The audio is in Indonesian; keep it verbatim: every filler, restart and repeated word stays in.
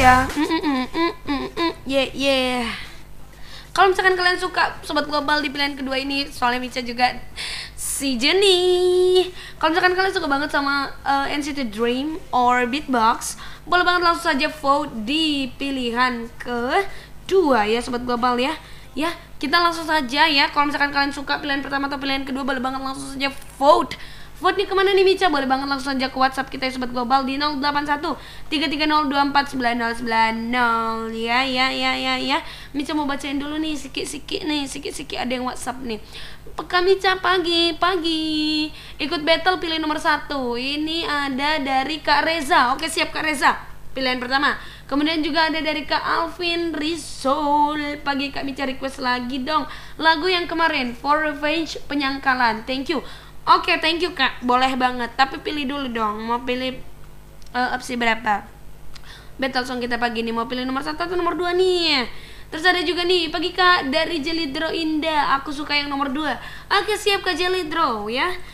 ya. Mm -mm -mm -mm -mm -mm. Yeah yeah. Kalau misalkan kalian suka Sobat Global di pilihan kedua ini, soalnya Mica juga si Jenny. Kalau misalkan kalian suka banget sama uh, N C T Dream or Beatbox, boleh banget langsung saja vote di pilihan kedua ya Sobat Global ya. Ya, kita langsung saja ya. Kalau misalkan kalian suka pilihan pertama atau pilihan kedua, boleh banget langsung saja vote. Vote-nya kemana nih Mica? Boleh banget langsung saja ke WhatsApp kita ya Sobat Global di nol delapan satu tiga tiga nol dua empat sembilan nol sembilan nol. Ya ya ya ya ya. Mica mau bacain dulu nih sikit-sikit nih, sikit-sikit ada yang WhatsApp nih. Peka Mica pagi pagi. Ikut battle pilih nomor satu. Ini ada dari Kak Reza. Oke, siap Kak Reza. Pilihan pertama. Kemudian juga ada dari Kak Alvin Rizal. Pagi Kak Mica request lagi dong lagu yang kemarin For Revenge Penyangkalan. Thank you. Oke, okay, thank you Kak. Boleh banget. Tapi pilih dulu dong. Mau pilih uh, opsi berapa? Battle song kita pagi ini mau pilih nomor satu atau nomor dua nih? Terus ada juga nih pagi Kak dari Jelidro Indah. Aku suka yang nomor dua. Oke, siap Kak Jelidro ya.